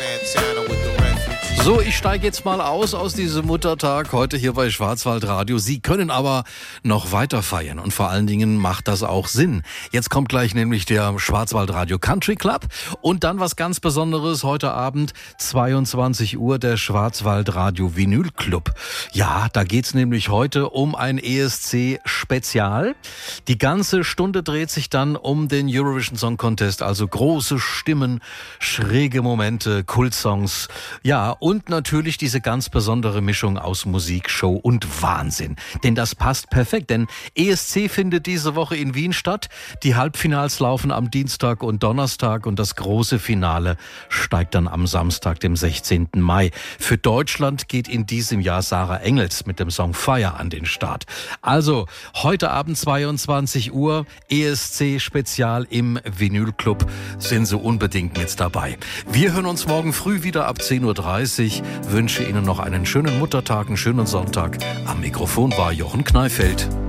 Santana with the refugees. So, ich steige jetzt mal aus diesem Muttertag heute hier bei Schwarzwaldradio. Sie können aber noch weiter feiern und vor allen Dingen macht das auch Sinn. Jetzt kommt gleich nämlich der Schwarzwaldradio Country Club und dann was ganz Besonderes heute Abend, 22 Uhr, der Schwarzwaldradio Vinyl Club. Ja, da geht's nämlich heute um ein ESC-Spezial. Die ganze Stunde dreht sich dann um den Eurovision Song Contest, also große Stimmen, schräge Momente, Kultsongs, ja, und natürlich diese ganz besondere Mischung aus Musik, Show und Wahnsinn. Denn das passt perfekt, denn ESC findet diese Woche in Wien statt. Die Halbfinals laufen am Dienstag und Donnerstag und das große Finale steigt dann am Samstag, dem 16. Mai. Für Deutschland geht in diesem Jahr Sarah Engels mit dem Song Fire an den Start. Also, heute Abend 22 Uhr, ESC-Spezial im Vinyl Club, sind Sie unbedingt mit dabei. Wir hören uns morgen früh wieder ab 10.30 Uhr. Wünsche Ihnen noch einen schönen Muttertag, einen schönen Sonntag. Am Mikrofon war Jochen Kneifeld.